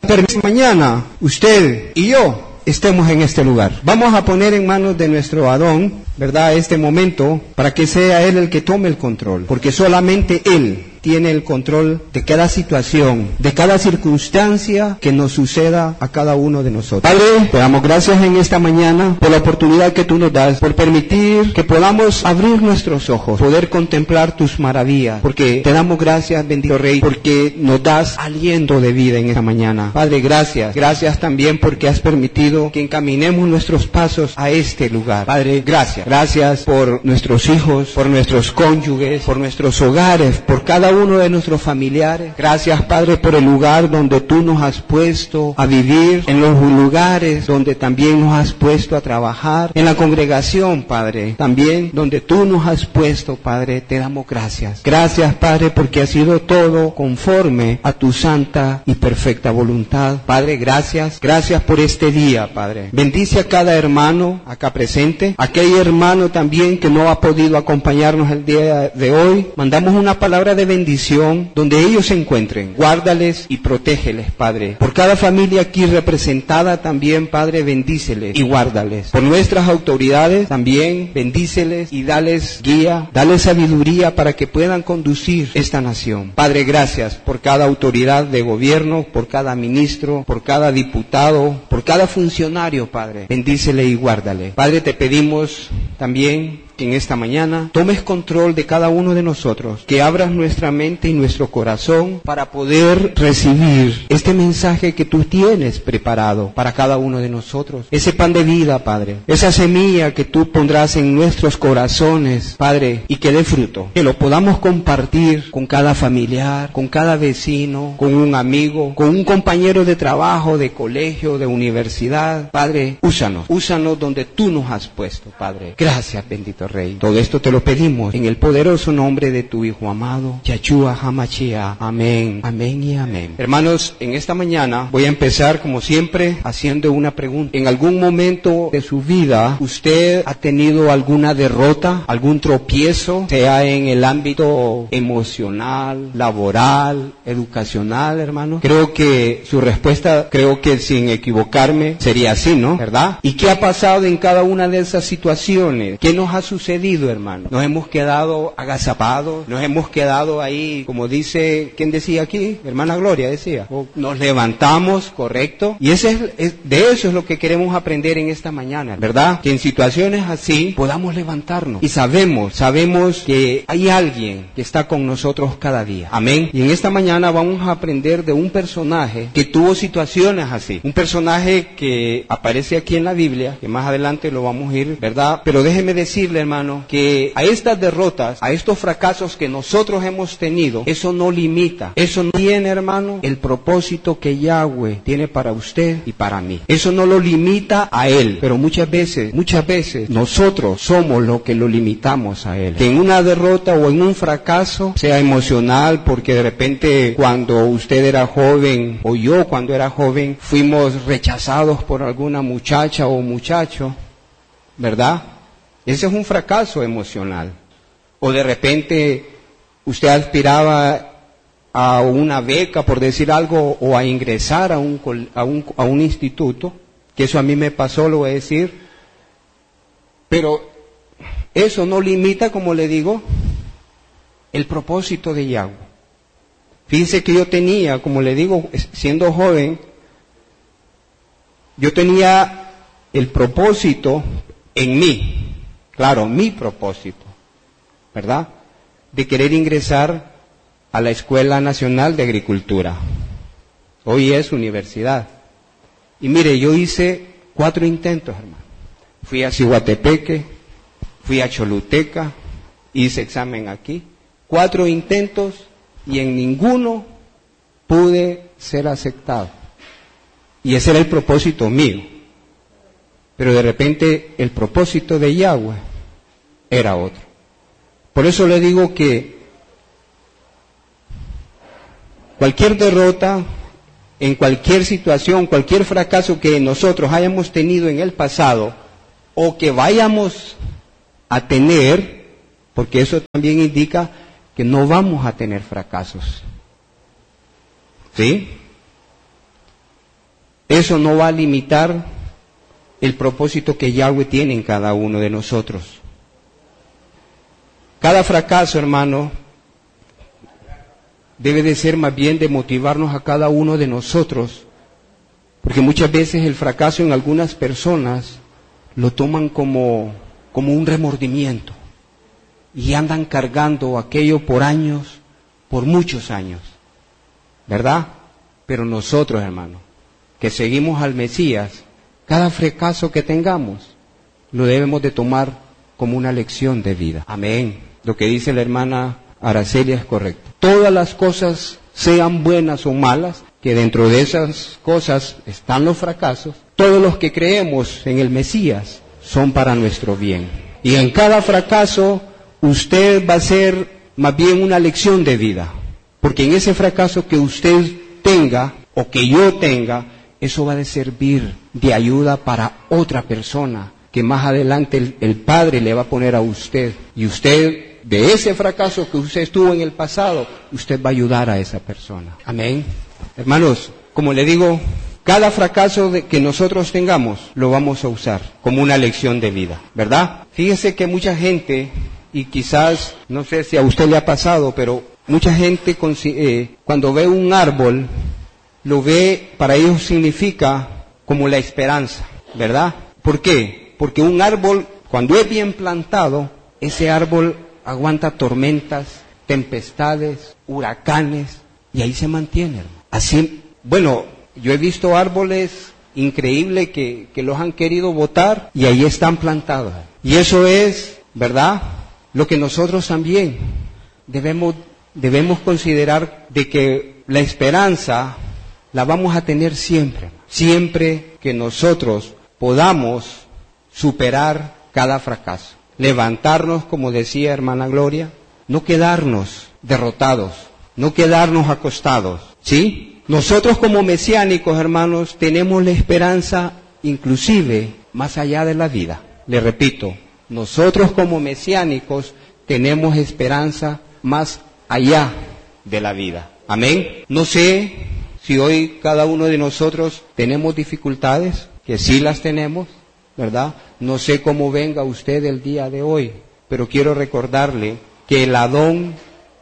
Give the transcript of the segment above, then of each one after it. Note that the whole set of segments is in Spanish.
Mañana usted y yo estemos en este lugar. Vamos a poner en manos de nuestro Adón, ¿verdad?, este momento, para que sea Él el que tome el control, porque solamente Él tiene el control de cada situación, de cada circunstancia que nos suceda a cada uno de nosotros. Padre, te damos gracias en esta mañana por la oportunidad que tú nos das, por permitir que podamos abrir nuestros ojos, poder contemplar tus maravillas, porque te damos gracias, bendito Rey, porque nos das aliento de vida en esta mañana. Padre, gracias. Gracias también porque has permitido que encaminemos nuestros pasos a este lugar. Padre, gracias. Gracias por nuestros hijos, por nuestros cónyuges, por nuestros hogares, por cada uno de nuestros familiares. Gracias, Padre, por el lugar donde tú nos has puesto a vivir, en los lugares donde también nos has puesto a trabajar, en la congregación, Padre, también donde tú nos has puesto, Padre, te damos gracias. Gracias, Padre, porque ha sido todo conforme a tu santa y perfecta voluntad. Padre, gracias. Gracias por este día, Padre. Bendice a cada hermano acá presente, aquel hermano también que no ha podido acompañarnos el día de hoy. Mandamos una palabra de bendición donde ellos se encuentren. Guárdales y protégeles, Padre. Por cada familia aquí representada también, Padre, bendíceles y guárdales. Por nuestras autoridades también, bendíceles y dales guía, dales sabiduría para que puedan conducir esta nación. Padre, gracias por cada autoridad de gobierno, por cada ministro, por cada diputado, por cada funcionario, Padre. Bendícele y guárdale. Padre, te pedimos también que en esta mañana tomes control de cada uno de nosotros, que abras nuestra mente y nuestro corazón para poder recibir este mensaje que tú tienes preparado para cada uno de nosotros. Ese pan de vida, Padre, esa semilla que tú pondrás en nuestros corazones, Padre, y que dé fruto, que lo podamos compartir con cada familiar, con cada vecino, con un amigo, con un compañero de trabajo, de colegio, de universidad. Padre, úsanos donde tú nos has puesto, Padre. Gracias, bendito Rey. Todo esto te lo pedimos en el poderoso nombre de tu Hijo amado, Yahshua HaMashiach. Amén, amén y amén. Hermanos, en esta mañana voy a empezar, como siempre, haciendo una pregunta. ¿En algún momento de su vida usted ha tenido alguna derrota, algún tropiezo, sea en el ámbito emocional, laboral, educacional, hermano? Creo que su respuesta, sin equivocarme, sería así, ¿no? ¿Verdad? ¿Y qué ha pasado en cada una de esas situaciones? ¿Qué nos ha sucedido, hermano? Nos hemos quedado agazapados, nos hemos quedado ahí, como dice, ¿quién decía aquí? Hermana Gloria decía, nos levantamos, correcto, y de eso es lo que queremos aprender en esta mañana, ¿verdad? Que en situaciones así podamos levantarnos y sabemos que hay alguien que está con nosotros cada día, amén. Y en esta mañana vamos a aprender de un personaje que tuvo situaciones así, un personaje que aparece aquí en la Biblia, que más adelante lo vamos a ir, ¿verdad? Pero déjeme decirle, hermano, que a estas derrotas, a estos fracasos que nosotros hemos tenido, eso no limita, eso no tiene, hermano, el propósito que Yahweh tiene para usted y para mí. Eso no lo limita a Él, pero muchas veces nosotros somos los que lo limitamos a Él. Que en una derrota o en un fracaso, sea emocional, porque de repente cuando usted era joven, o yo cuando era joven, fuimos rechazados por alguna muchacha o muchacho, ¿verdad? Ese es un fracaso emocional. O de repente usted aspiraba a una beca, por decir algo, o a ingresar a un instituto, que eso a mí me pasó, lo voy a decir. Pero eso no limita, como le digo, el propósito de Yahweh. Fíjese que yo tenía, como le digo, siendo joven, yo tenía el propósito en mí. Claro, mi propósito, ¿verdad? De querer ingresar a la Escuela Nacional de Agricultura. Hoy es universidad. Y mire, yo hice 4 intentos, hermano. Fui a Cihuatepeque, fui a Choluteca, hice examen aquí. 4 intentos y en ninguno pude ser aceptado. Y ese era el propósito mío. Pero de repente el propósito de Yahweh era otro. Por eso le digo que cualquier derrota, en cualquier situación, cualquier fracaso que nosotros hayamos tenido en el pasado o que vayamos a tener, porque eso también indica que no vamos a tener fracasos. ¿Sí? eso no va a limitar el propósito que Yahweh tiene en cada uno de nosotros. Cada fracaso, hermano, debe de ser más bien de motivarnos a cada uno de nosotros, porque muchas veces el fracaso en algunas personas lo toman como un remordimiento y andan cargando aquello por años, por muchos años, ¿verdad? Pero nosotros, hermano, que seguimos al Mesías, cada fracaso que tengamos lo debemos de tomar como una lección de vida. Amén. Lo que dice la hermana Aracelia es correcto. Todas las cosas, sean buenas o malas, que dentro de esas cosas están los fracasos, todos los que creemos en el Mesías son para nuestro bien. Y en cada fracaso usted va a ser más bien una lección de vida, porque en ese fracaso que usted tenga o que yo tenga, eso va a servir de ayuda para otra persona que más adelante el Padre le va a poner a usted, y usted, de ese fracaso que usted estuvo en el pasado, usted va a ayudar a esa persona. Amén. Hermanos, como le digo, cada fracaso que nosotros tengamos lo vamos a usar como una lección de vida, ¿verdad? Fíjese que mucha gente, y quizás, no sé si a usted le ha pasado, pero mucha gente cuando ve un árbol, lo ve, para ellos significa como la esperanza, ¿verdad? ¿Por qué? Porque un árbol, cuando es bien plantado, ese árbol aguanta tormentas, tempestades, huracanes, y ahí se mantiene. Así, bueno, yo he visto árboles increíbles que los han querido botar y ahí están plantados. Y eso es, ¿verdad?, lo que nosotros también debemos considerar, de que la esperanza la vamos a tener siempre, siempre que nosotros podamos superar cada fracaso, levantarnos, como decía hermana Gloria, no quedarnos derrotados, no quedarnos acostados, ¿sí? Nosotros como mesiánicos, hermanos, tenemos la esperanza inclusive más allá de la vida. Le repito, nosotros como mesiánicos tenemos esperanza más allá de la vida. Amén. No sé si hoy cada uno de nosotros tenemos dificultades, que sí las tenemos, ¿verdad? No sé cómo venga usted el día de hoy, pero quiero recordarle que el Adón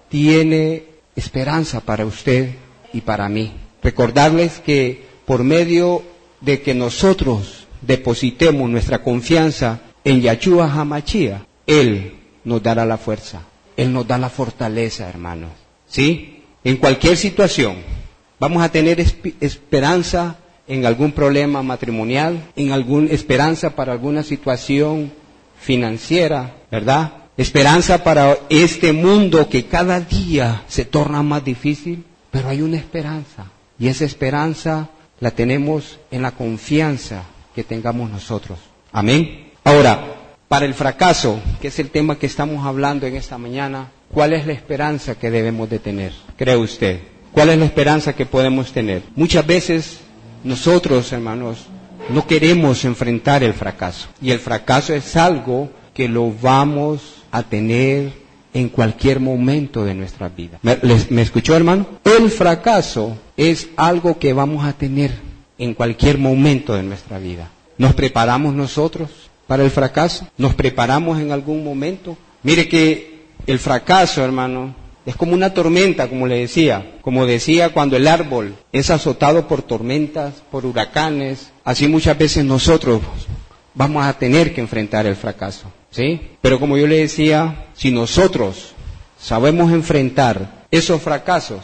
tiene esperanza para usted y para mí. Recordarles que por medio de que nosotros depositemos nuestra confianza en Yahshua HaMashiach, Él nos dará la fuerza, Él nos da la fortaleza, hermanos, ¿sí? En cualquier situación vamos a tener esperanza en algún problema matrimonial, en alguna esperanza para alguna situación financiera, ¿verdad? Esperanza para este mundo que cada día se torna más difícil, pero hay una esperanza, y esa esperanza la tenemos en la confianza que tengamos nosotros. Amén. Ahora, para el fracaso, que es el tema que estamos hablando en esta mañana, ¿cuál es la esperanza que debemos de tener? ¿Cree usted? ¿Cuál es la esperanza que podemos tener? Muchas veces nosotros, hermanos, no queremos enfrentar el fracaso. Y el fracaso es algo que lo vamos a tener en cualquier momento de nuestra vida. ¿Me escuchó, hermano? El fracaso es algo que vamos a tener en cualquier momento de nuestra vida. ¿Nos preparamos nosotros para el fracaso? ¿Nos preparamos en algún momento? Mire que el fracaso, hermano, es como una tormenta, como le decía. Como decía, cuando el árbol es azotado por tormentas, por huracanes, así muchas veces nosotros vamos a tener que enfrentar el fracaso, ¿sí? Pero como yo le decía, si nosotros sabemos enfrentar esos fracasos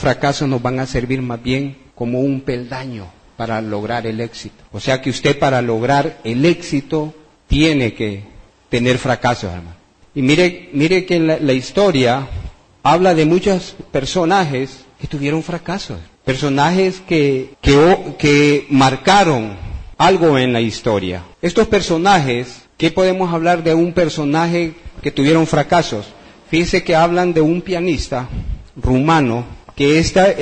nos van a servir más bien como un peldaño para lograr el éxito. O sea que usted, para lograr el éxito, tiene que tener fracasos, hermano. Y mire que la historia habla de muchos personajes que tuvieron fracasos, personajes que marcaron algo en la historia. Estos personajes, ¿qué podemos hablar de un personaje que tuvieron fracasos? Fíjense que hablan de un pianista rumano que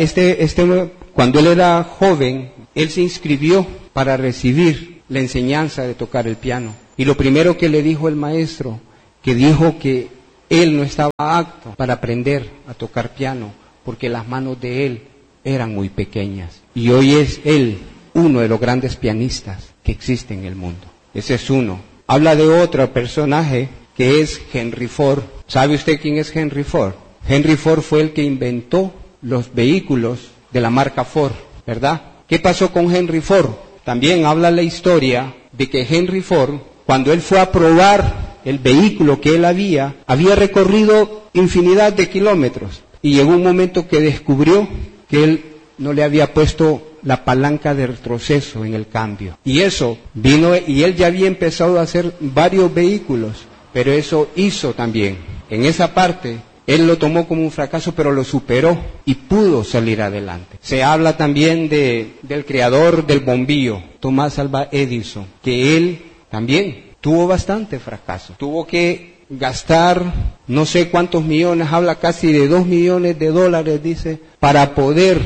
cuando él era joven, él se inscribió para recibir la enseñanza de tocar el piano. Y lo primero que le dijo el maestro, que dijo que él no estaba apto para aprender a tocar piano, porque las manos de él eran muy pequeñas. Y hoy es él uno de los grandes pianistas que existe en el mundo. Ese es uno. Habla de otro personaje que es Henry Ford. ¿Sabe usted quién es Henry Ford? Henry Ford fue el que inventó los vehículos de la marca Ford, ¿verdad? ¿Qué pasó con Henry Ford? También habla la historia de que Henry Ford, cuando él fue a probar el vehículo que él había recorrido infinidad de kilómetros y llegó un momento que descubrió que él no le había puesto la palanca de retroceso en el cambio. Y eso vino, y él ya había empezado a hacer varios vehículos, pero eso hizo también. En esa parte, él lo tomó como un fracaso, pero lo superó y pudo salir adelante. Se habla también del creador del bombillo, Thomas Alva Edison, que él también tuvo bastante fracaso. Tuvo que gastar no sé cuántos millones, habla casi de $2 millones, dice, para poder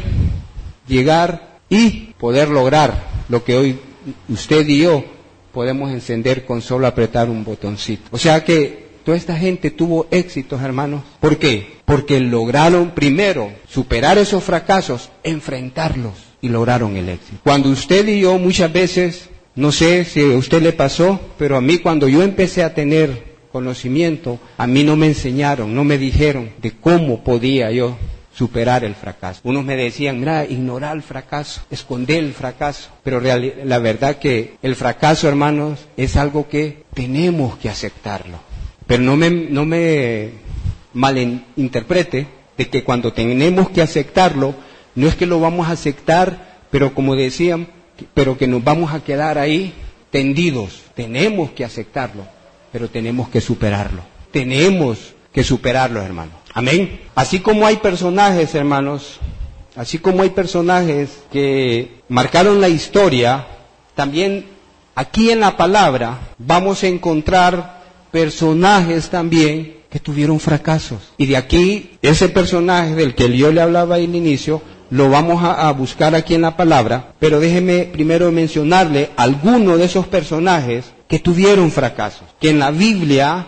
llegar y poder lograr lo que hoy usted y yo podemos encender con solo apretar un botoncito. O sea que toda esta gente tuvo éxitos, hermanos. ¿Por qué? Porque lograron primero superar esos fracasos, enfrentarlos y lograron el éxito. Cuando usted y yo muchas veces, no sé si a usted le pasó, pero a mí cuando yo empecé a tener conocimiento, a mí no me enseñaron, no me dijeron de cómo podía yo superar el fracaso. Unos me decían, mira, ignorar el fracaso, esconder el fracaso, pero la verdad que el fracaso, hermanos, es algo que tenemos que aceptarlo. Pero no me malinterprete de que cuando tenemos que aceptarlo, no es que lo vamos a aceptar, pero como decían, pero que nos vamos a quedar ahí tendidos. Tenemos que aceptarlo, pero tenemos que superarlo. Tenemos que superarlo, hermanos. Amén. Así como hay personajes, hermanos, así como hay personajes que marcaron la historia, también aquí en la palabra vamos a encontrar personajes también que tuvieron fracasos. Y de aquí, ese personaje del que yo le hablaba al inicio, lo vamos a buscar aquí en la palabra, pero déjeme primero mencionarle algunos de esos personajes que tuvieron fracasos. Que en la Biblia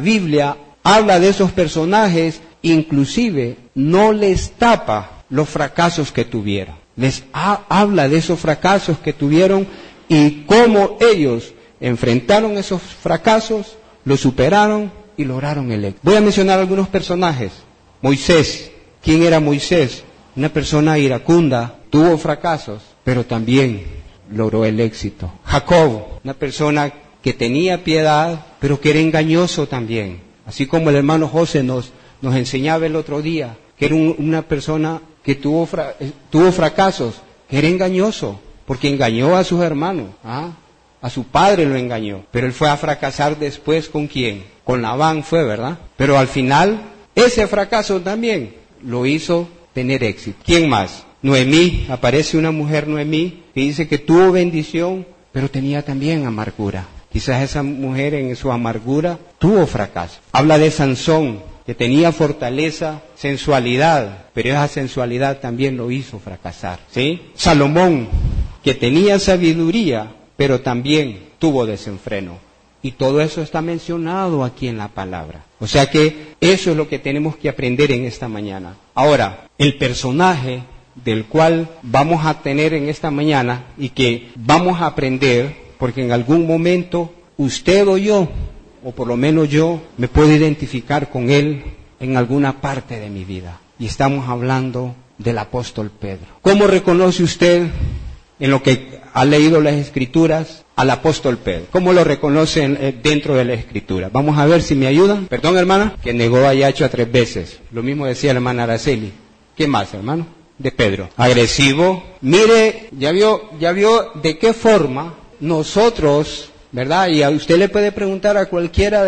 habla de esos personajes, inclusive no les tapa los fracasos que tuvieron. Habla de esos fracasos que tuvieron y cómo ellos enfrentaron esos fracasos, los superaron y lograron el éxito. Voy a mencionar algunos personajes. Moisés. ¿Quién era Moisés? Una persona iracunda, tuvo fracasos, pero también logró el éxito. Jacob, una persona que tenía piedad, pero que era engañoso también. Así como el hermano José nos enseñaba el otro día, que era una persona que tuvo fracasos, que era engañoso, porque engañó a sus hermanos, a su padre lo engañó, pero él fue a fracasar después. ¿Con quién? Con Labán fue, ¿verdad? Pero al final, ese fracaso también lo hizo tener éxito. ¿Quién más? Noemí, aparece una mujer Noemí, que dice que tuvo bendición, pero tenía también amargura. Quizás esa mujer en su amargura tuvo fracaso. Habla de Sansón, que tenía fortaleza, sensualidad, pero esa sensualidad también lo hizo fracasar, ¿sí? Salomón, que tenía sabiduría, pero también tuvo desenfreno. Y todo eso está mencionado aquí en la palabra. O sea que eso es lo que tenemos que aprender en esta mañana. Ahora, el personaje del cual vamos a tener en esta mañana y que vamos a aprender, porque en algún momento usted o yo, o por lo menos yo, me puedo identificar con él en alguna parte de mi vida. Y estamos hablando del apóstol Pedro. ¿Cómo reconoce usted, en lo que ha leído las Escrituras, al apóstol Pedro? ¿Cómo lo reconocen dentro de la Escritura? Vamos a ver si me ayudan. Perdón, hermana, que negó a Yachua 3 veces. Lo mismo decía la hermana Araceli. ¿Qué más, hermano? De Pedro. Agresivo. Mire, ya vio de qué forma nosotros, ¿verdad? Y a usted le puede preguntar a cualquiera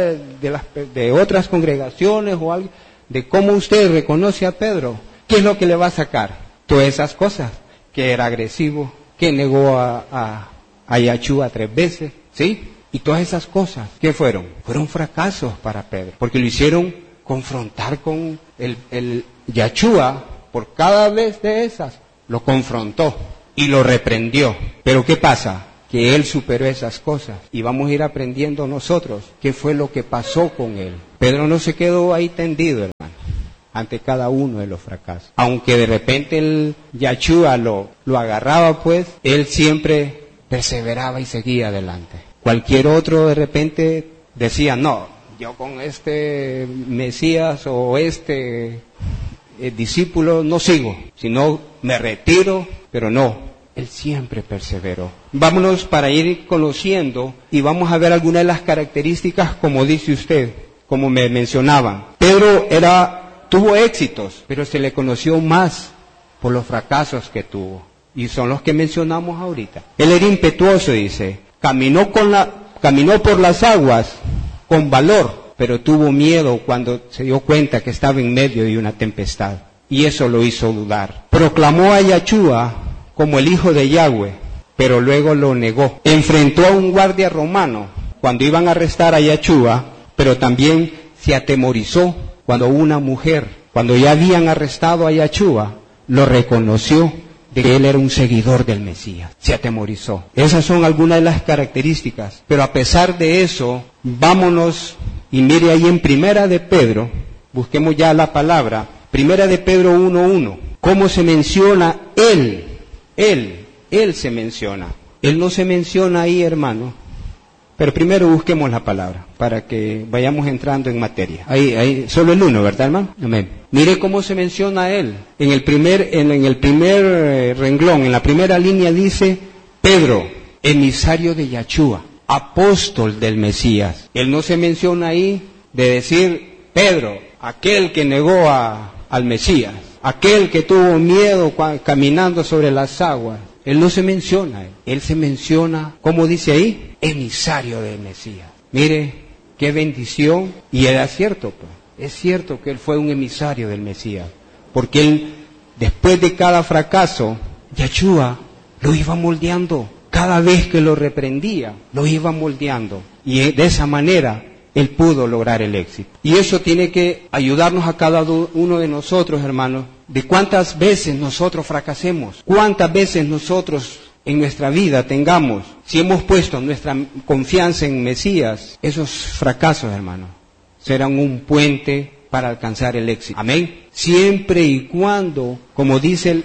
de otras congregaciones o algo, de cómo usted reconoce a Pedro. ¿Qué es lo que le va a sacar? Todas esas cosas. Que era agresivo, que negó a Yachua 3 veces, ¿sí? Y todas esas cosas, ¿qué fueron? Fueron fracasos para Pedro, porque lo hicieron confrontar con el Yachua. Por cada vez de esas, lo confrontó y lo reprendió. Pero ¿qué pasa? Que él superó esas cosas y vamos a ir aprendiendo nosotros qué fue lo que pasó con él. Pedro no se quedó ahí tendido, hermano. ante cada uno de los fracasos. Aunque de repente el Yahshua lo agarraba, pues, él siempre perseveraba y seguía adelante. Cualquier otro de repente decía, no, yo con este Mesías o este discípulo no sigo, sino me retiro, pero no, él siempre perseveró. Vámonos para ir conociendo y vamos a ver algunas de las características, como dice usted, como me mencionaban. Pedro tuvo éxitos, pero se le conoció más por los fracasos que tuvo, y son los que mencionamos ahorita. Él era impetuoso, dice, caminó por las aguas con valor, pero tuvo miedo cuando se dio cuenta que estaba en medio de una tempestad, y eso lo hizo dudar. Proclamó a Yahshua como el hijo de Yahweh, pero luego lo negó. Enfrentó a un guardia romano cuando iban a arrestar a Yahshua, pero también se atemorizó cuando una mujer, cuando ya habían arrestado a Yahshua, lo reconoció de que él era un seguidor del Mesías. Se atemorizó. Esas son algunas de las características. Pero a pesar de eso, vámonos y mire ahí en Primera de Pedro, busquemos ya la palabra, Primera de Pedro 1:1, cómo se menciona él se menciona. Él no se menciona ahí, hermano. Pero primero busquemos la palabra, para que vayamos entrando en materia. Ahí, solo el 1, ¿verdad, hermano? Amén. Mire cómo se menciona a él. En el primer renglón, en la primera línea dice, Pedro, emisario de Yahshua, apóstol del Mesías. Él no se menciona ahí de decir, Pedro, aquel que negó al Mesías, aquel que tuvo miedo caminando sobre las aguas. Él no se menciona, él se menciona, ¿cómo dice ahí? Emisario del Mesías. Mire, qué bendición. Y era cierto, pues. Es cierto que él fue un emisario del Mesías. Porque él, después de cada fracaso, Yahshua lo iba moldeando. Cada vez que lo reprendía, lo iba moldeando. Y de esa manera, él pudo lograr el éxito. Y eso tiene que ayudarnos a cada uno de nosotros, hermanos, de cuántas veces nosotros fracasemos, cuántas veces nosotros en nuestra vida tengamos, si hemos puesto nuestra confianza en Mesías, esos fracasos, hermanos, serán un puente para alcanzar el éxito. Amén. Siempre y cuando, como dice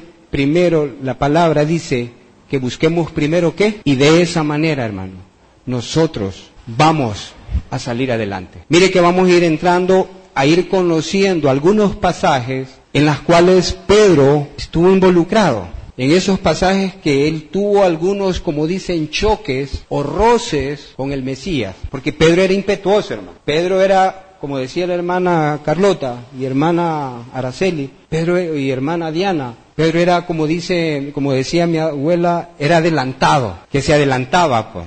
la palabra dice, que busquemos primero ¿qué? Y de esa manera, hermano, nosotros vamos a salir adelante. Mire que vamos a ir entrando, a ir conociendo algunos pasajes en los cuales Pedro estuvo involucrado. En esos pasajes que él tuvo algunos, como dicen, choques o roces con el Mesías. Porque Pedro era impetuoso, hermano. Pedro era, como decía la hermana Carlota y hermana Araceli, Pedro y hermana Diana, Pedro era, como decía mi abuela, era adelantado, que se adelantaba, pues.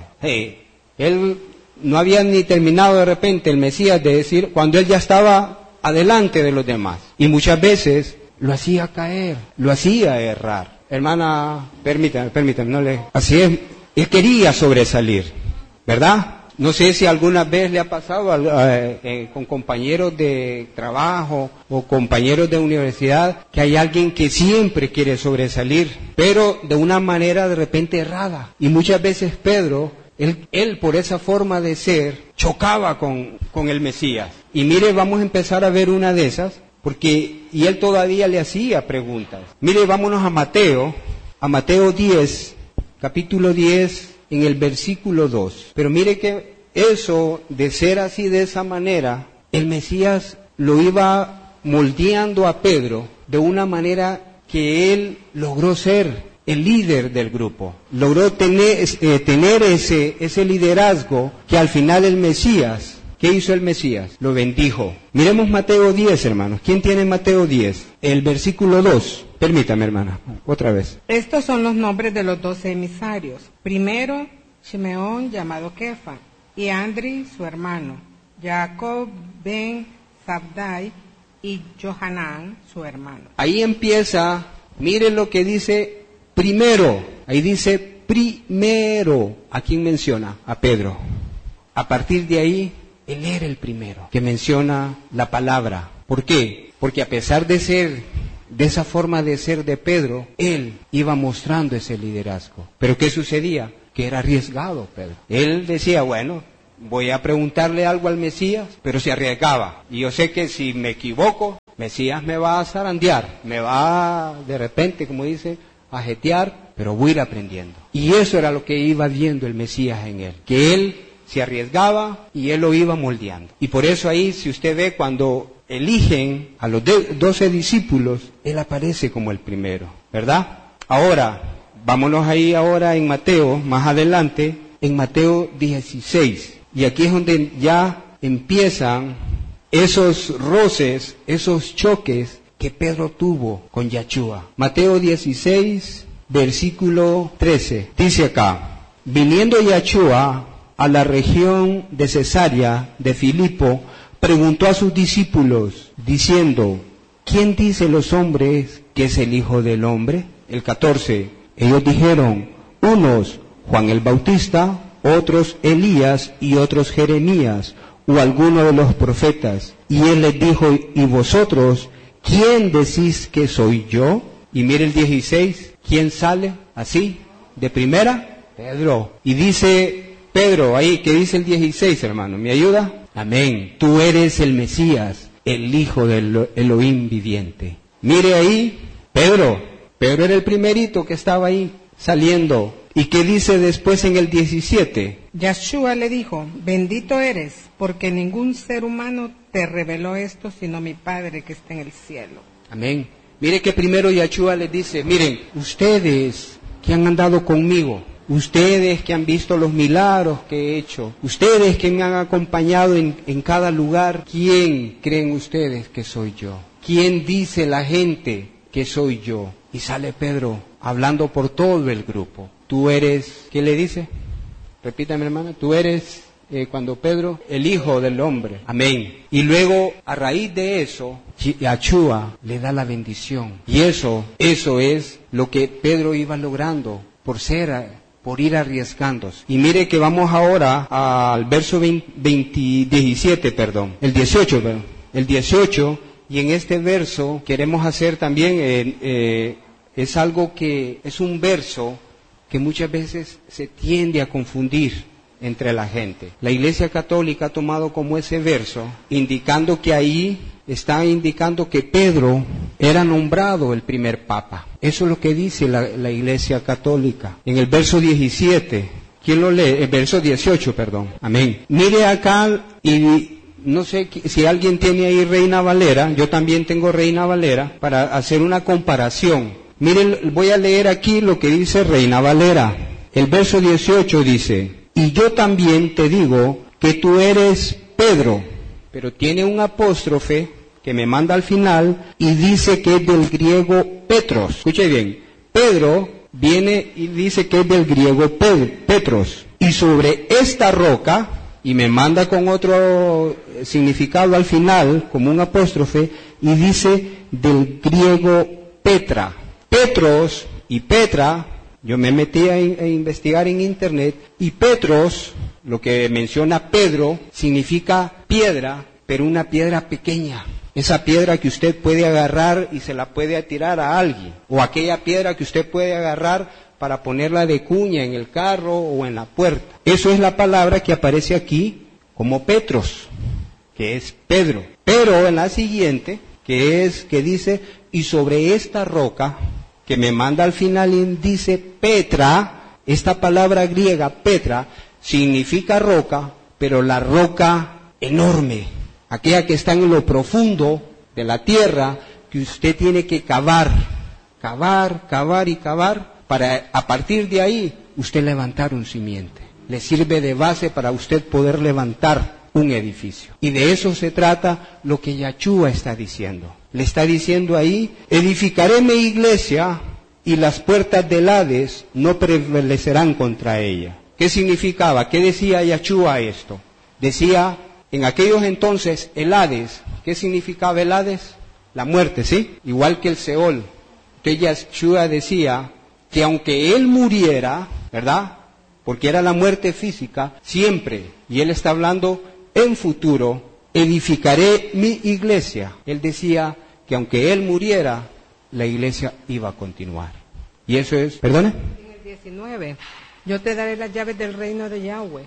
Él no había ni terminado de repente el Mesías de decir, cuando él ya estaba adelante de los demás. Y muchas veces lo hacía caer, lo hacía errar. Hermana, permítame, así es, él quería sobresalir, ¿verdad? No sé si alguna vez le ha pasado con compañeros de trabajo o compañeros de universidad que hay alguien que siempre quiere sobresalir, pero de una manera de repente errada. Y muchas veces Pedro, él por esa forma de ser, chocaba con el Mesías. Y mire, vamos a empezar a ver una de esas, y él todavía le hacía preguntas. Mire, vámonos a Mateo 10, capítulo 10, en el versículo 2. Pero mire que eso, de ser así de esa manera, el Mesías lo iba moldeando a Pedro de una manera que él logró ser el líder del grupo. Logró tener ese liderazgo que al final el Mesías, ¿qué hizo el Mesías? Lo bendijo. Miremos Mateo 10, hermanos. ¿Quién tiene Mateo 10? El versículo 2. Permítame, hermana, otra vez. Estos son los nombres de los 12 emisarios. Primero, Simeón, llamado Kefa, y Andri, su hermano, Jacob ben Zabdai y Johanán, su hermano. Ahí empieza, mire lo que dice primero. Ahí dice primero. ¿A quién menciona? A Pedro. A partir de ahí, él era el primero que menciona la palabra. ¿Por qué? Porque a pesar de ser de esa forma de ser de Pedro, él iba mostrando ese liderazgo. ¿Pero qué sucedía? Que era arriesgado Pedro. Él decía, bueno, voy a preguntarle algo al Mesías, pero se arriesgaba. Y yo sé que si me equivoco, Mesías me va a zarandear, me va de repente, como dice, a jetear, pero voy a ir aprendiendo. Y eso era lo que iba viendo el Mesías en él, que él se arriesgaba y él lo iba moldeando. Y por eso ahí, si usted ve, cuando eligen a los 12 discípulos, él aparece como el primero, ¿verdad? Ahora, vámonos ahí ahora en Mateo, más adelante, en Mateo 16. Y aquí es donde ya empiezan esos roces, esos choques que Pedro tuvo con Yeshua. Mateo 16, versículo 13. Dice acá: viniendo Yeshua a la región de Cesarea de Filipo, preguntó a sus discípulos, diciendo: ¿quién dicen los hombres que es el Hijo del Hombre? El 14. Ellos dijeron: unos Juan el Bautista, otros Elías y otros Jeremías o alguno de los profetas. Y él les dijo: ¿y vosotros quién decís que soy yo? Y mire el 16, ¿quién sale así de primera? Pedro. Y dice Pedro ahí, ¿qué dice el 16, hermano? ¿Me ayuda? Amén. Tú eres el Mesías, el Hijo del Elohim viviente. Mire ahí, Pedro era el primerito que estaba ahí saliendo. ¿Y qué dice después en el 17? Yeshua le dijo: bendito eres, porque ningún ser humano te reveló esto, sino mi Padre que está en el cielo. Amén. Mire que primero Yeshua les dice: miren, ustedes que han andado conmigo, ustedes que han visto los milagros que he hecho, ustedes que me han acompañado en cada lugar, ¿quién creen ustedes que soy yo? ¿Quién dice la gente que soy yo? Y sale Pedro hablando por todo el grupo. Tú eres, ¿qué le dice? Repítame, hermana. Tú eres, cuando Pedro, el Hijo del Hombre. Amén. Y luego, a raíz de eso, Yeshua le da la bendición. Y eso es lo que Pedro iba logrando por ir arriesgándose. Y mire que vamos ahora al verso 18, y en este verso queremos hacer también, es algo que es un verso que muchas veces se tiende a confundir entre la gente. La Iglesia Católica ha tomado como ese verso, indicando que ahí está indicando que Pedro era nombrado el primer papa. Eso es lo que dice la Iglesia Católica. En el verso 17, ¿quién lo lee? El verso 18, perdón. Amén. Mire acá, y no sé si alguien tiene ahí Reina Valera, yo también tengo Reina Valera, para hacer una comparación. Miren, voy a leer aquí lo que dice Reina Valera. El verso 18 dice: y yo también te digo que tú eres Pedro, pero tiene un apóstrofe que me manda al final y dice que es del griego Petros. Escuche bien, Pedro viene y dice que es del griego Petros. Y sobre esta roca, y me manda con otro significado al final, como un apóstrofe, y dice del griego Petra. Petros y Petra, yo me metí a investigar en internet, y Petros, lo que menciona Pedro, significa piedra, pero una piedra pequeña. Esa piedra que usted puede agarrar y se la puede tirar a alguien, o aquella piedra que usted puede agarrar para ponerla de cuña en el carro o en la puerta. Eso es la palabra que aparece aquí como Petros, que es Pedro. Pero en la siguiente, que dice, y sobre esta roca, que me manda al final y dice Petra, esta palabra griega, Petra, significa roca, pero la roca enorme, aquella que está en lo profundo de la tierra, que usted tiene que cavar para a partir de ahí usted levantar un simiente. Le sirve de base para usted poder levantar un edificio. Y de eso se trata lo que Yeshua está diciendo. Le está diciendo ahí: edificaré mi iglesia y las puertas del Hades no prevalecerán contra ella. ¿Qué significaba? ¿Qué decía Yeshua esto? Decía, en aquellos entonces, el Hades. ¿Qué significaba el Hades? La muerte, ¿sí? Igual que el Seol. Entonces Yeshua decía que aunque él muriera, ¿verdad? Porque era la muerte física, siempre, y él está hablando en futuro, edificaré mi iglesia. Él decía que aunque él muriera, la iglesia iba a continuar. Y eso es, ¿perdone? En el 19, yo te daré las llaves del reino de Yahweh.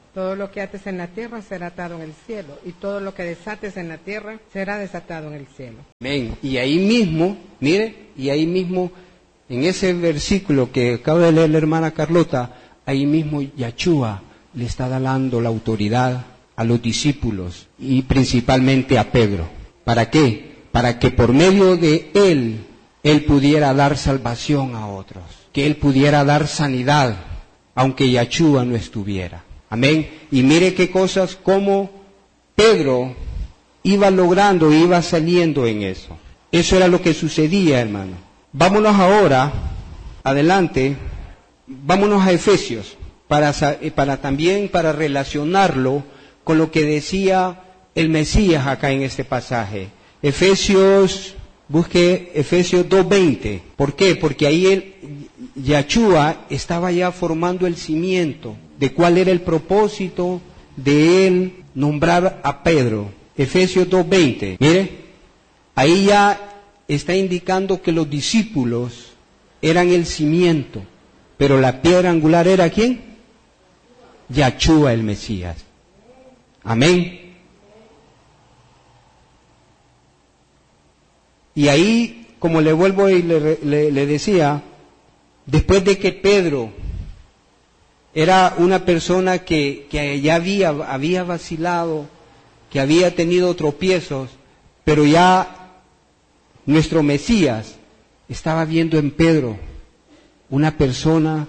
Todo lo que ates en la tierra será atado en el cielo, y todo lo que desates en la tierra será desatado en el cielo. Amén. Y ahí mismo, mire, y ahí mismo, en ese versículo que acaba de leer la hermana Carlota, ahí mismo Yahshua le está dando la autoridad a los discípulos y principalmente a Pedro. ¿Para qué? Para que por medio de él pudiera dar salvación a otros, que él pudiera dar sanidad, aunque Yahshua no estuviera. Amén. Y mire qué cosas, como Pedro iba logrando, iba saliendo en eso. Eso era lo que sucedía, hermano. Vámonos ahora, adelante, vámonos a Efesios, para relacionarlo con lo que decía el Mesías acá en este pasaje. Efesios, busque Efesios 2:20. ¿Por qué? Porque ahí Yahshua estaba ya formando el cimiento de cuál era el propósito de él nombrar a Pedro. Efesios 2:20. Mire, ahí ya está indicando que los discípulos eran el cimiento, pero la piedra angular era ¿quién? Yahshua el Mesías. Amén. Y ahí, como le vuelvo y le decía, después de que Pedro era una persona que ya había vacilado, que había tenido tropiezos, pero ya nuestro Mesías estaba viendo en Pedro una persona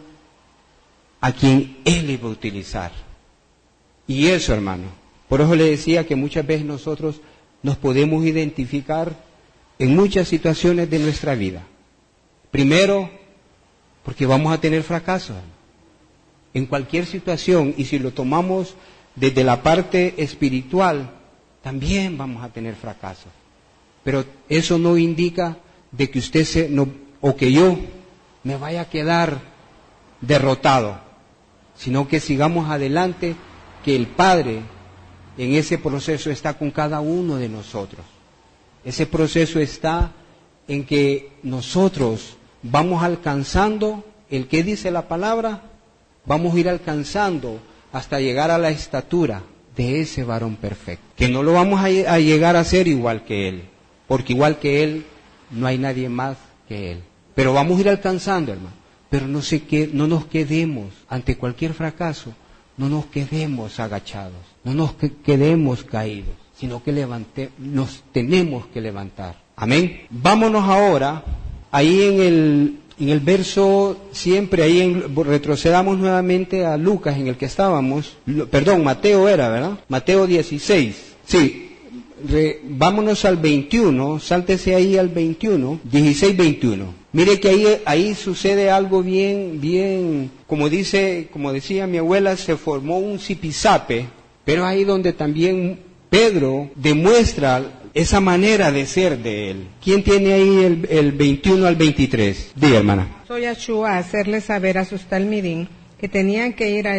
a quien él iba a utilizar. Y eso, hermano, por eso le decía que muchas veces nosotros nos podemos identificar en muchas situaciones de nuestra vida. Primero, porque vamos a tener fracasos en cualquier situación, y si lo tomamos desde la parte espiritual, también vamos a tener fracasos. Pero eso no indica de que usted o que yo me vaya a quedar derrotado, sino que sigamos adelante, que el Padre en ese proceso está con cada uno de nosotros. Ese proceso está en que nosotros vamos alcanzando, el que dice la palabra, vamos a ir alcanzando hasta llegar a la estatura de ese varón perfecto. Que no lo vamos a llegar a ser igual que él, porque igual que él no hay nadie más que él. Pero vamos a ir alcanzando, hermano. Pero no nos quedemos ante cualquier fracaso, no nos quedemos agachados, no nos quedemos caídos, sino que nos tenemos que levantar. Amén. Vámonos ahora, ahí en el verso, siempre ahí, retrocedamos nuevamente a Lucas, en el que estábamos, Mateo era, ¿verdad? Mateo 16, sí. Vámonos al 21, sáltese ahí al 21, 16-21. Mire que ahí sucede algo bien, como decía mi abuela, se formó un zipizape, pero ahí donde también Pedro demuestra esa manera de ser de él. ¿Quién tiene ahí el 21 al 23? Diga, hermana. Soy Yahshua a hacerles saber a sus talmidim que tenían que ir a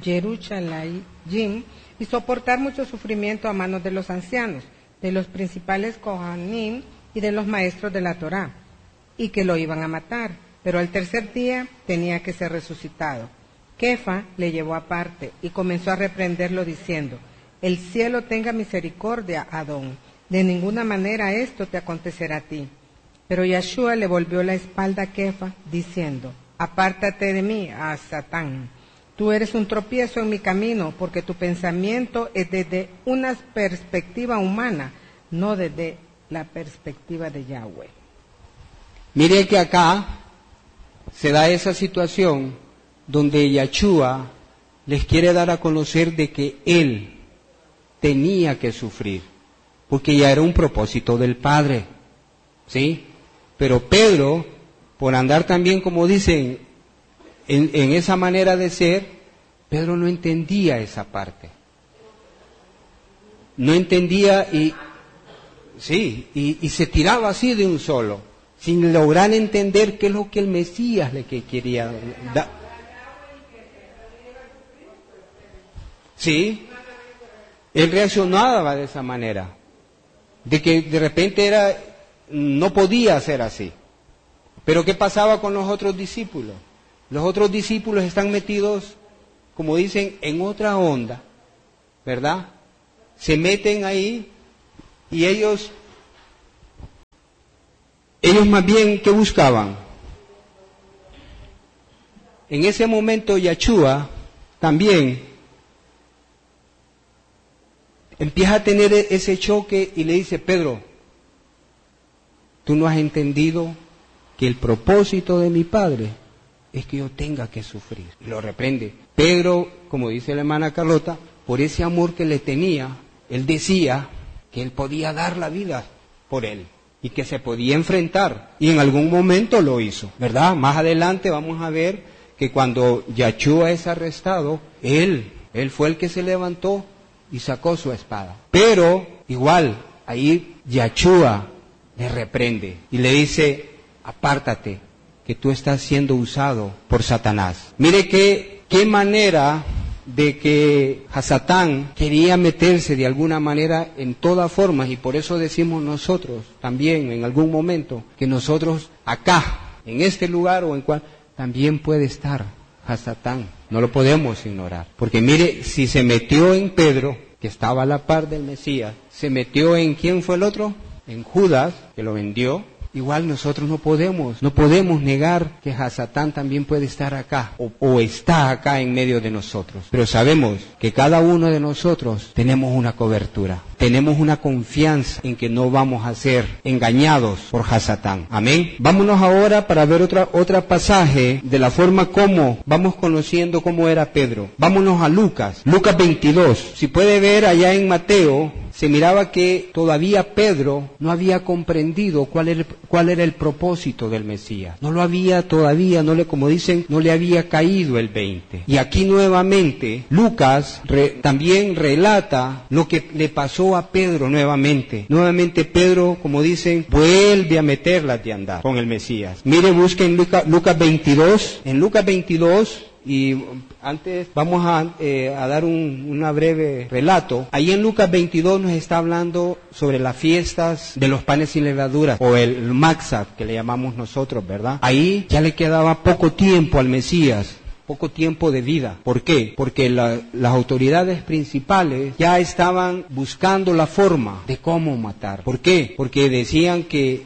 Jerusalén y soportar mucho sufrimiento a manos de los ancianos, de los principales Kohanim y de los maestros de la Torá, y que lo iban a matar, pero al tercer día tenía que ser resucitado. Kefa le llevó aparte y comenzó a reprenderlo diciendo: el cielo tenga misericordia, Adón, de ninguna manera esto te acontecerá a ti. Pero Yahshua le volvió la espalda a Kefa, diciendo: apártate de mí, a Satán. Tú eres un tropiezo en mi camino, porque tu pensamiento es desde una perspectiva humana, no desde la perspectiva de Yahweh. Mire que acá se da esa situación donde Yahshua les quiere dar a conocer de que él tenía que sufrir, porque ya era un propósito del Padre, ¿sí? Pero Pedro, por andar también, como dicen, en esa manera de ser, Pedro no entendía esa parte. No entendía y se tiraba así de un solo, sin lograr entender qué es lo que el Mesías le quería dar. Sí, él reaccionaba de esa manera, de que de repente no podía ser así. Pero ¿qué pasaba con los otros discípulos? Los otros discípulos están metidos como dicen, en otra onda, ¿verdad? Se meten ahí y ellos más bien, ¿qué buscaban? En ese momento Yachúa también empieza a tener ese choque y le dice, Pedro, tú no has entendido que el propósito de mi Padre es que yo tenga que sufrir. Y lo reprende. Pedro, como dice la hermana Carlota, por ese amor que le tenía, él decía que él podía dar la vida por él y que se podía enfrentar. Y en algún momento lo hizo, ¿verdad? Más adelante vamos a ver que cuando Yachúa es arrestado, él fue el que se levantó y sacó su espada. Pero igual, ahí Yachúa le reprende y le dice, apártate, que tú estás siendo usado por Satanás. Mire qué manera de que Hasatán quería meterse de alguna manera en todas formas, y por eso decimos nosotros también en algún momento que nosotros acá, en este lugar o en cual, también puede estar Hasatán. No lo podemos ignorar. Porque mire, si se metió en Pedro, que estaba a la par del Mesías, se metió en ¿quién fue el otro? En Judas, que lo vendió. Igual nosotros no podemos negar que Hasatán también puede estar acá, o está acá en medio de nosotros. Pero sabemos que cada uno de nosotros tenemos una cobertura, tenemos una confianza en que no vamos a ser engañados por Hasatán. Amén. Vámonos ahora para ver otra pasaje de la forma como vamos conociendo cómo era Pedro. Vámonos a Lucas 22. Si puede ver allá en Mateo, se miraba que todavía Pedro no había comprendido cuál era el propósito del Mesías. No lo había todavía, como dicen, no le había caído el 20. Y aquí nuevamente Lucas también relata lo que le pasó a Pedro nuevamente. Nuevamente Pedro, como dicen, vuelve a meterlas de andar con el Mesías. Mire, busquen Lucas 22. En Lucas 22... Y antes vamos a dar una breve relato. Ahí en Lucas 22 nos está hablando sobre las fiestas de los panes sin levadura, o el Matzah, que le llamamos nosotros, ¿verdad? Ahí ya le quedaba poco tiempo al Mesías, poco tiempo de vida. ¿Por qué? Porque las autoridades principales ya estaban buscando la forma de cómo matar. ¿Por qué? Porque decían que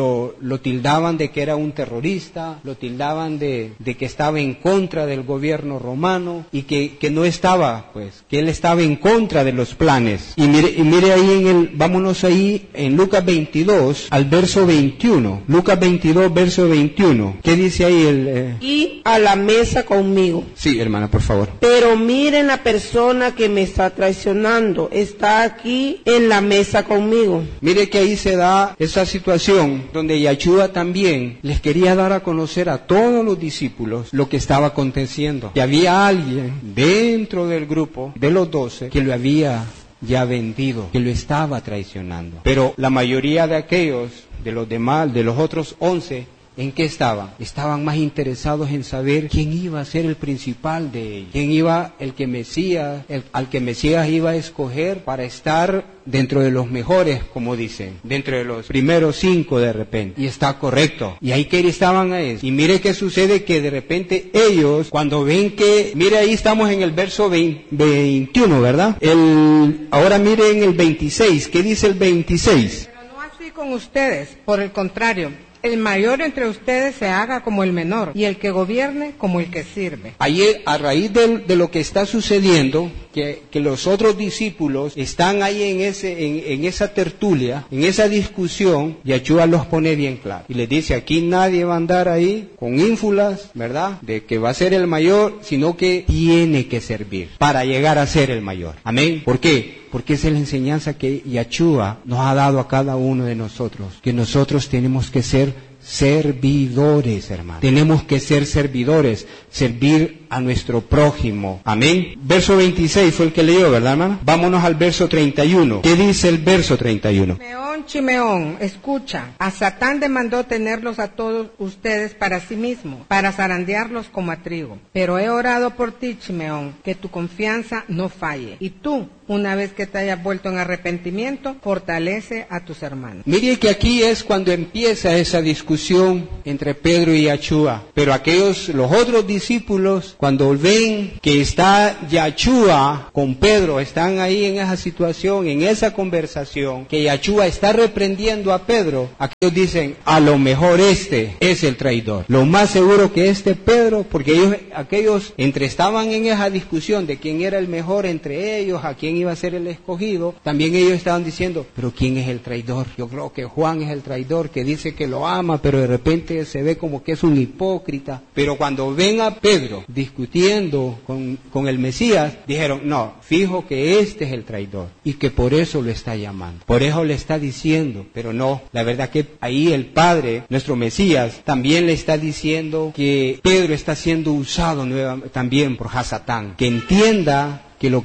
lo tildaban de que era un terrorista, lo tildaban de que estaba en contra del gobierno romano y que no estaba, pues, que él estaba en contra de los planes. Y mire ahí vámonos ahí en Lucas 22 al verso 21. Lucas 22, verso 21. ¿Qué dice ahí Y a la mesa conmigo. Sí, hermana, por favor. Pero miren, la persona que me está traicionando está aquí en la mesa conmigo. Mire que ahí se da esa situación donde Yachúa también les quería dar a conocer a todos los discípulos lo que estaba aconteciendo. Que había alguien dentro del grupo de los 12 que lo había ya vendido, que lo estaba traicionando. Pero la mayoría de aquellos, de los demás, de los otros 11, ¿en qué estaban? Estaban más interesados en saber quién iba a ser el principal de ellos, quién iba al que Mesías iba a escoger para estar dentro de los mejores, como dicen, dentro de los primeros 5 de repente. Y está correcto. Y ahí que estaban a eso. Y mire qué sucede, que de repente ellos, cuando ven que, mire ahí estamos en el verso 21, ¿verdad? Ahora miren el 26, ¿qué dice el 26? Pero no así con ustedes, por el contrario. El mayor entre ustedes se haga como el menor, y el que gobierne como el que sirve. Ahí, a raíz de lo que está sucediendo, que los otros discípulos están ahí en esa tertulia, en esa discusión, Yachúa los pone bien claro. Y les dice, aquí nadie va a andar ahí con ínfulas, ¿verdad?, de que va a ser el mayor, sino que tiene que servir para llegar a ser el mayor. Amén. ¿Por qué? Porque esa es la enseñanza que Yachúa nos ha dado a cada uno de nosotros, que nosotros tenemos que ser servidores, hermano. Tenemos que ser servidores, servir a nuestro prójimo. Amén. Verso 26 fue el que leyó, ¿verdad, hermano? Vámonos al verso 31. ¿Qué dice el verso 31? Chimeón, escucha, a Satán demandó tenerlos a todos ustedes para sí mismo, para zarandearlos como a trigo. Pero he orado por ti, Chimeón, que tu confianza no falle. Y tú, una vez que te hayas vuelto en arrepentimiento, fortalece a tus hermanos. Mire que aquí es cuando empieza esa discusión entre Pedro y Yachúa. Pero los otros discípulos, cuando ven que está Yahshua con Pedro, están ahí en esa situación, en esa conversación, que Yahshua está reprendiendo a Pedro, aquellos dicen, a lo mejor este es el traidor. Lo más seguro que Pedro, porque aquellos estaban en esa discusión de quién era el mejor entre ellos, a quién iba a ser el escogido, también ellos estaban diciendo, pero ¿quién es el traidor? Yo creo que Juan es el traidor, que dice que lo ama, pero de repente se ve como que es un hipócrita. Pero cuando ven a Pedro discutiendo con el Mesías, dijeron, no, fijo que este es el traidor, y que por eso lo está llamando, por eso le está diciendo, pero no, la verdad que ahí el Padre, nuestro Mesías, también le está diciendo que Pedro está siendo usado también por Hasatán, que entienda que lo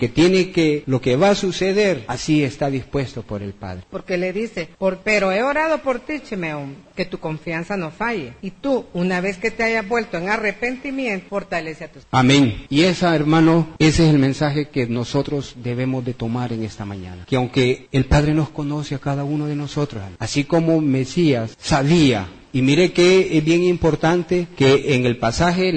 que va a suceder, así está dispuesto por el Padre. Porque le dice, pero he orado por ti, Shimeón, que tu confianza no falle. Y tú, una vez que te hayas vuelto en arrepentimiento, fortalece a tus... Amén. Y hermano, ese es el mensaje que nosotros debemos de tomar en esta mañana. Que aunque el Padre nos conoce a cada uno de nosotros, así como Mesías sabía. Y mire que es bien importante que en el pasaje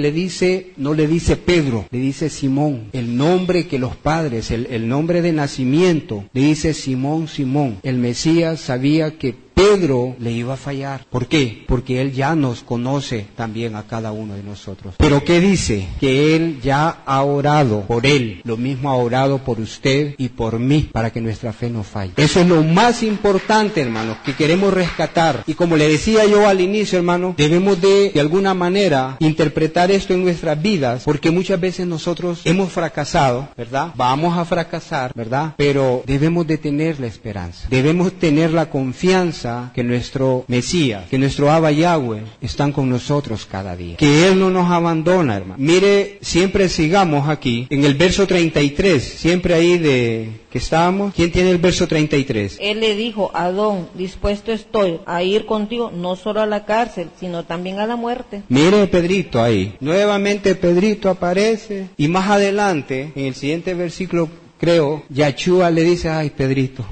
no le dice Pedro, le dice Simón. El nombre que los padres, el nombre de nacimiento, le dice Simón, Simón. El Mesías sabía que Pedro le iba a fallar. ¿Por qué? Porque Él ya nos conoce también a cada uno de nosotros. ¿Pero qué dice? Que Él ya ha orado por Él. Lo mismo ha orado por usted y por mí, para que nuestra fe no falle. Eso es lo más importante, hermanos, que queremos rescatar. Y como le decía yo al inicio, hermano, debemos de alguna manera interpretar esto en nuestras vidas, porque muchas veces nosotros hemos fracasado, ¿verdad? Vamos a fracasar, ¿verdad? Pero debemos de tener la esperanza. Debemos tener la confianza que nuestro Mesías, que nuestro Abba Yahweh están con nosotros cada día, que Él no nos abandona, hermano. Mire, siempre sigamos aquí en el verso 33, siempre ahí que estábamos. ¿Quién tiene el verso 33? Él le dijo, Adón, dispuesto estoy a ir contigo no solo a la cárcel, sino también a la muerte. Mire Pedrito ahí, nuevamente Pedrito aparece, y más adelante, en el siguiente versículo, creo, Yahshua le dice, ay Pedrito,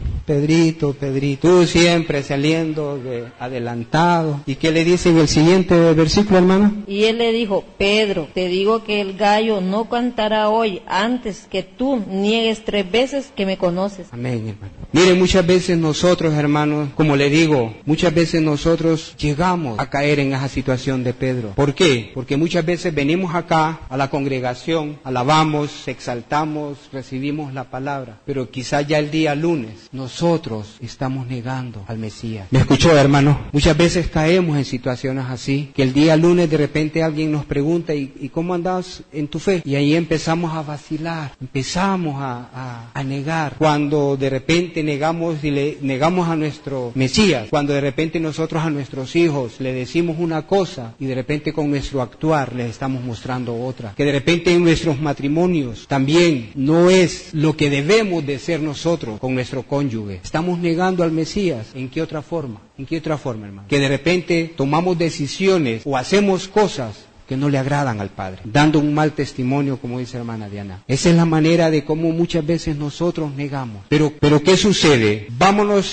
tú siempre saliendo adelantado. ¿Y qué le dice en el siguiente versículo, hermano? Y él le dijo, Pedro, te digo que el gallo no cantará hoy antes que tú niegues 3 veces que me conoces. Amén, hermano. Mire, muchas veces nosotros, hermanos, como le digo, muchas veces nosotros llegamos a caer en esa situación de Pedro. ¿Por qué? Porque muchas veces venimos acá a la congregación, alabamos, exaltamos, recibimos la palabra, pero quizás ya el día lunes nosotros estamos negando al Mesías. ¿Me escuchó, hermano? Muchas veces caemos en situaciones así, que el día lunes de repente alguien nos pregunta, ¿y cómo andas en tu fe? Y ahí empezamos a vacilar, empezamos a negar, cuando de repente negamos y le negamos a nuestro Mesías, cuando de repente nosotros a nuestros hijos le decimos una cosa y de repente con nuestro actuar les estamos mostrando otra, que de repente en nuestros matrimonios también no es lo que debemos de ser nosotros con nuestro cónyuge. Estamos negando al Mesías. ¿En qué otra forma? ¿En qué otra forma, hermano? Que de repente tomamos decisiones o hacemos cosas que no le agradan al Padre, dando un mal testimonio, como dice hermana Diana. Esa es la manera de cómo muchas veces nosotros negamos. Pero ¿qué sucede? Vámonos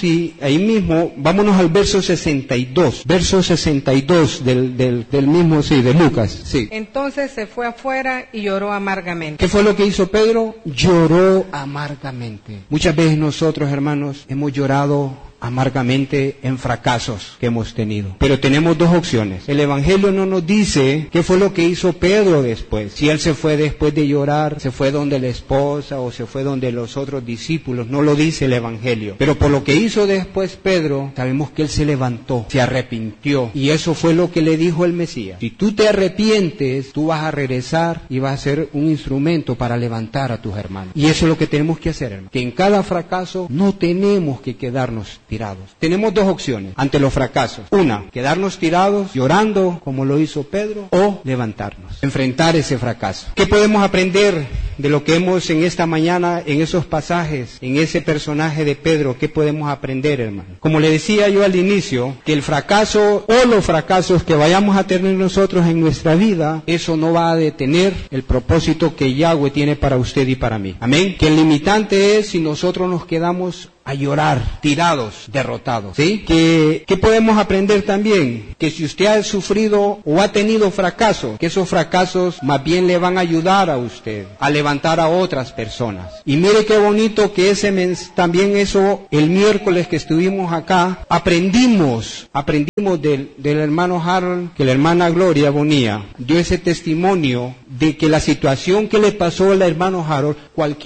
al verso 62. Verso 62 del mismo, de Lucas. Sí. Entonces se fue afuera y lloró amargamente. ¿Qué fue lo que hizo Pedro? Lloró amargamente. Muchas veces nosotros, hermanos, hemos llorado amargamente en fracasos que hemos tenido. Pero tenemos 2 opciones. El Evangelio no nos dice qué fue lo que hizo Pedro después. Si él se fue después de llorar, se fue donde la esposa o se fue donde los otros discípulos. No lo dice el Evangelio. Pero por lo que hizo después Pedro, sabemos que él se levantó, se arrepintió. Y eso fue lo que le dijo el Mesías. Si tú te arrepientes, tú vas a regresar y vas a ser un instrumento para levantar a tus hermanos. Y eso es lo que tenemos que hacer, hermano. Que en cada fracaso no tenemos que quedarnos tirados. Tenemos 2 opciones ante los fracasos. Una, quedarnos tirados, llorando, como lo hizo Pedro, o levantarnos, enfrentar ese fracaso. ¿Qué podemos aprender de lo que hemos en esta mañana, en esos pasajes, en ese personaje de Pedro? ¿Qué podemos aprender, hermano? Como le decía yo al inicio, que el fracaso o los fracasos que vayamos a tener nosotros en nuestra vida, eso no va a detener el propósito que Yahweh tiene para usted y para mí. Amén. Que el limitante es si nosotros nos quedamos a llorar, tirados, derrotados. ¿Sí? ¿Qué podemos aprender también? Que si usted ha sufrido o ha tenido fracasos, que esos fracasos más bien le van a ayudar a usted a levantar a otras personas. Y mire qué bonito que también eso, el miércoles que estuvimos acá, aprendimos del hermano Harold, que la hermana Gloria Bonilla dio ese testimonio de que la situación que le pasó al hermano Harold,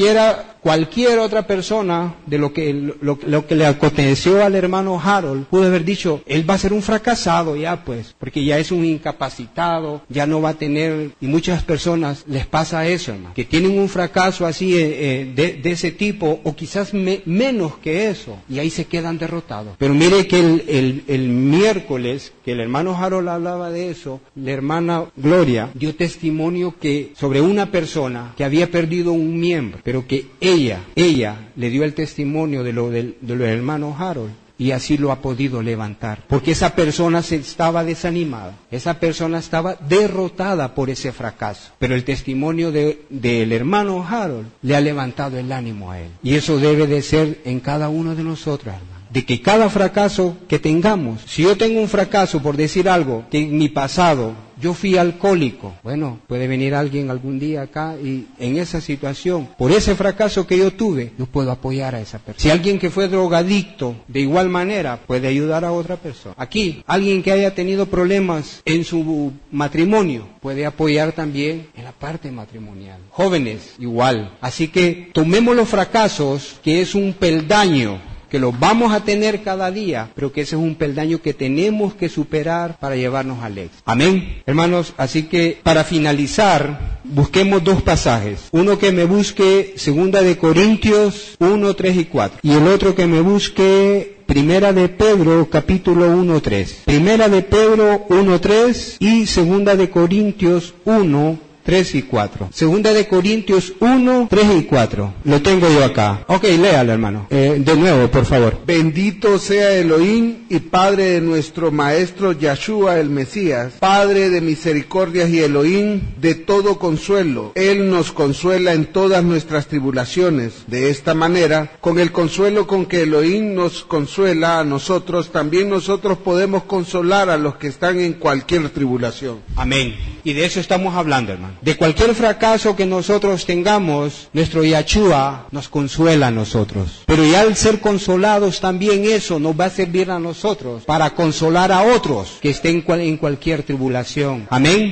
cualquier otra persona de lo que le aconteció al hermano Harold pudo haber dicho, él va a ser un fracasado ya pues, porque ya es un incapacitado, ya no va a tener, y muchas personas les pasa eso, hermano, que tienen un fracaso así de ese tipo, o quizás menos que eso, y ahí se quedan derrotados. Pero mire que el miércoles, que el hermano Harold hablaba de eso, la hermana Gloria dio testimonio que sobre una persona que había perdido un miembro, pero que ella le dio el testimonio de lo del hermano Harold, y así lo ha podido levantar, porque esa persona estaba desanimada, esa persona estaba derrotada por ese fracaso, pero el testimonio del hermano Harold le ha levantado el ánimo a él, y eso debe de ser en cada uno de nosotros, hermano, de que cada fracaso que tengamos, si yo tengo un fracaso por decir algo, que en mi pasado yo fui alcohólico, bueno, puede venir alguien algún día acá y en esa situación, por ese fracaso que yo tuve, yo puedo apoyar a esa persona. Si alguien que fue drogadicto, de igual manera, puede ayudar a otra persona. Aquí, alguien que haya tenido problemas en su matrimonio, puede apoyar también en la parte matrimonial. Jóvenes, igual. Así que tomemos los fracasos, que es un peldaño, que los vamos a tener cada día, pero que ese es un peldaño que tenemos que superar para llevarnos al éxito. Amén, hermanos. Así que para finalizar, busquemos dos pasajes. Uno que me busque 2 de Corintios 1, 3 y 4. Y el otro que me busque Primera de Pedro, capítulo 1, 3. Primera de Pedro 1, 3 y 2 de Corintios 1, 3 y 4. 2 de Corintios 1, 3 y 4. Lo tengo yo acá. Ok, léalo, hermano. De nuevo, por favor. Bendito sea Elohim y Padre de nuestro Maestro Yahshua el Mesías, Padre de misericordias y Elohim de todo consuelo. Él nos consuela en todas nuestras tribulaciones. De esta manera, con el consuelo con que Elohim nos consuela a nosotros, también nosotros podemos consolar a los que están en cualquier tribulación. Amén. Y de eso estamos hablando, hermano. De cualquier fracaso que nosotros tengamos, nuestro Yahshua nos consuela a nosotros. Pero ya al ser consolados también eso nos va a servir a nosotros para consolar a otros que estén en cualquier tribulación. Amén.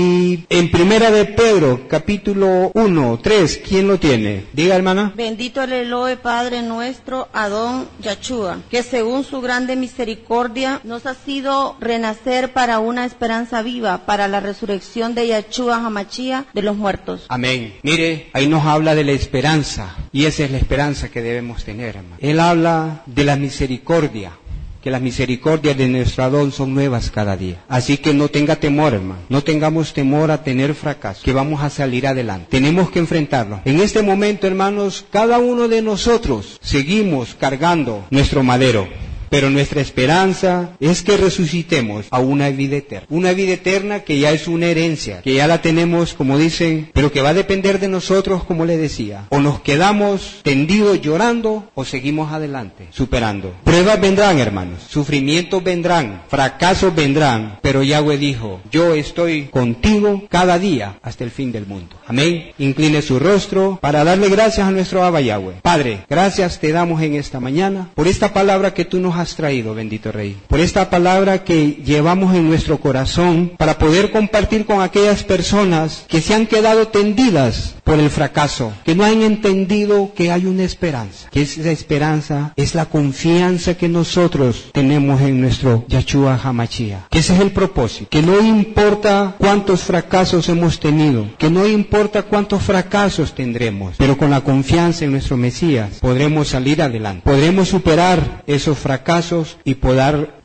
Y en Primera de Pedro, capítulo 1, 3, ¿quién lo tiene? Diga, hermana. Bendito el Elohe, Padre nuestro, Adón Yahshua, que según su grande misericordia nos ha sido renacer para una esperanza viva, para la resurrección de Yahshua Hamashia de los muertos. Amén. Mire, ahí nos habla de la esperanza, y esa es la esperanza que debemos tener, hermano. Él habla de la misericordia, que las misericordias de nuestro Adón son nuevas cada día. Así que no tenga temor, hermano. No tengamos temor a tener fracaso, que vamos a salir adelante. Tenemos que enfrentarlo. En este momento, hermanos, cada uno de nosotros seguimos cargando nuestro madero. Pero nuestra esperanza es que resucitemos a una vida eterna. Una vida eterna que ya es una herencia, que ya la tenemos, como dicen, pero que va a depender de nosotros, como le decía. O nos quedamos tendidos llorando o seguimos adelante, superando. Pruebas vendrán, hermanos. Sufrimientos vendrán. Fracasos vendrán. Pero Yahweh dijo, yo estoy contigo cada día hasta el fin del mundo. Amén. Incline su rostro para darle gracias a nuestro Abba Yahweh. Padre, gracias te damos en esta mañana por esta palabra que tú nos has traído, bendito Rey, por esta palabra que llevamos en nuestro corazón para poder compartir con aquellas personas que se han quedado tendidas por el fracaso, que no han entendido que hay una esperanza, que esa esperanza es la confianza que nosotros tenemos en nuestro Yahshua Hamashia, que ese es el propósito, que no importa cuántos fracasos hemos tenido, que no importa cuántos fracasos tendremos, pero con la confianza en nuestro Mesías podremos salir adelante, podremos superar esos fracasos y poder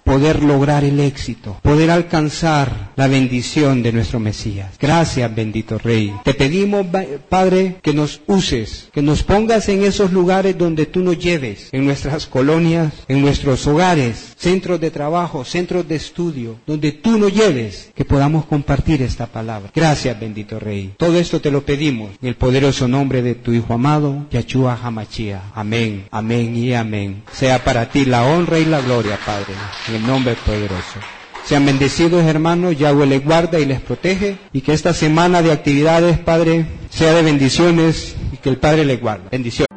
poder lograr el éxito, poder alcanzar la bendición de nuestro Mesías. Gracias, bendito Rey. Te pedimos, Padre, que nos uses, que nos pongas en esos lugares donde tú nos lleves, en nuestras colonias, en nuestros hogares, centros de trabajo, centros de estudio, donde tú nos lleves, que podamos compartir esta palabra. Gracias, bendito Rey. Todo esto te lo pedimos en el poderoso nombre de tu Hijo amado, Yahshua HaMashiach. Amén, amén y amén. Sea para ti la honra y la gloria, Padre, en el nombre poderoso. Sean bendecidos, hermanos. Yahweh les guarda y les protege, y que esta semana de actividades, Padre, sea de bendiciones, y que el Padre les guarde. Bendiciones.